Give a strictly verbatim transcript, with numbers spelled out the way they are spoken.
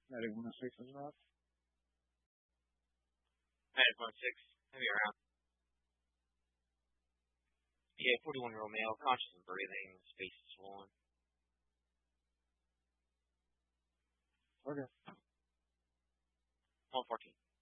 Medic one oh six is up. Medic one six, heavy around. Yeah, forty-one-year-old male, conscious and breathing, face is swollen. Okay. one fourteen.